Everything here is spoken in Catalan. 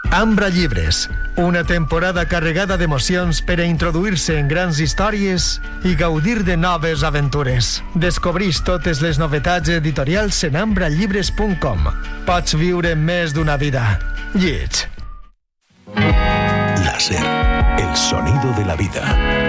Ambra Llibres, una temporada carregada d'emocions per a introduir-se en grans històries i gaudir de noves aventures. Descobreix totes les novetats editorials en ambrallibres.com. Pots viure més d'una vida. Lleig. Láser, el sonido de la vida.